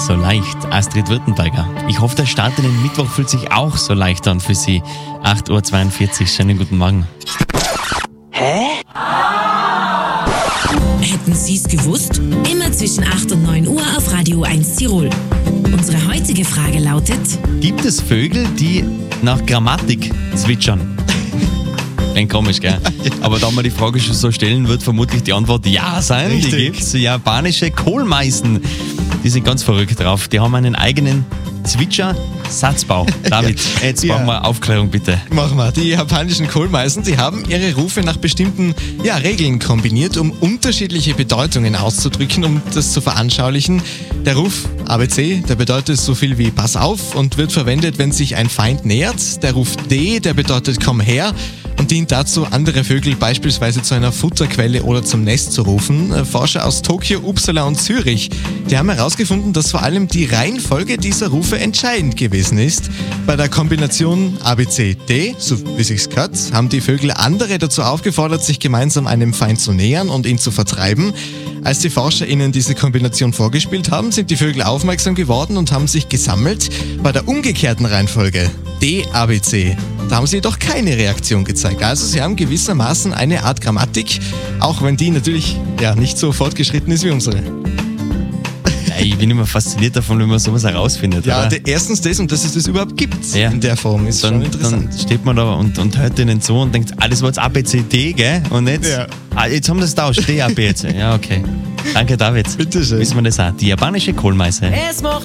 so leicht. Astrid Württemberger. Ich hoffe, der Start in den Mittwoch fühlt sich auch so leicht an für Sie. 8.42 Uhr, schönen guten Morgen. Hätten Sie es gewusst? Immer zwischen 8 und 9 Uhr auf Radio 1 Tirol. Unsere heutige Frage lautet: Gibt es Vögel, die nach Grammatik zwitschern? Klingt komisch, gell? Aber da man die Frage schon so stellen, wird vermutlich die Antwort ja sein. Richtig. Die gibt's. Japanische Kohlmeisen. Die sind ganz verrückt drauf. Die haben einen eigenen Zwitscher-Satzbau. David, jetzt Ja. machen wir Aufklärung bitte. Machen wir. Die japanischen Kohlmeisen, die haben ihre Rufe nach bestimmten Regeln kombiniert, um unterschiedliche Bedeutungen auszudrücken, um das zu veranschaulichen. Der Ruf ABC, der bedeutet so viel wie Pass auf und wird verwendet, wenn sich ein Feind nähert. Der Ruf D, der bedeutet Komm her und dient dazu, andere Vögel beispielsweise zu einer Futterquelle oder zum Nest zu rufen. Forscher aus Tokio, Uppsala und Zürich, die haben herausgefunden, dass vor allem die Reihenfolge dieser Rufe entscheidend gewesen ist. Bei der Kombination ABC-D, so wie sich's gehört, haben die Vögel andere dazu aufgefordert, sich gemeinsam einem Feind zu nähern und ihn zu vertreiben. Als die Forscher ihnen diese Kombination vorgespielt haben, sind die Vögel aufmerksam geworden und haben sich gesammelt. Bei der umgekehrten Reihenfolge D-ABC, da haben sie jedoch keine Reaktion gezeigt. Also sie haben gewissermaßen eine Art Grammatik, auch wenn die natürlich nicht so fortgeschritten ist wie unsere. Ich bin immer fasziniert davon, wenn man sowas herausfindet. Ja, oder? erstens das und dass es das überhaupt gibt Ja. in der Form, ist schon interessant. Dann steht man da und hört denen zu und denkt, das war jetzt ABCD, gell? Und jetzt, jetzt haben wir das tauscht, D, ABC. Ja, okay. Danke, David. Bitteschön. Wissen wir das auch. Die japanische Kohlmeise. Es macht